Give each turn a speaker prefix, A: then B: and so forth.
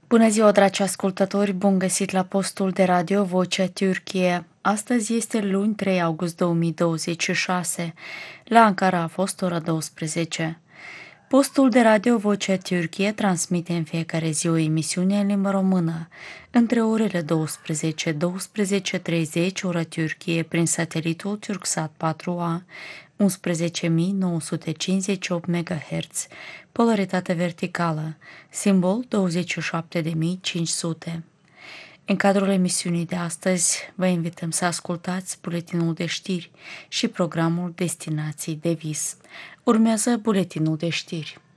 A: Bună ziua, dragi ascultători! Bun găsit la postul de radio Vocea Türkiye. Astăzi este luni 3 august 2026. La Ankara a fost ora 12. Postul de radio Vocea Türkiye transmite în fiecare zi o emisiune în limba română, între orele 12-12:30 ora Türkiye prin satelitul Turksat 4A, 11.958 MHz, polaritate verticală, simbol 27.500. În cadrul emisiunii de astăzi, vă invităm să ascultați buletinul de știri și programul Destinații de Vis. Urmează buletinul de știri.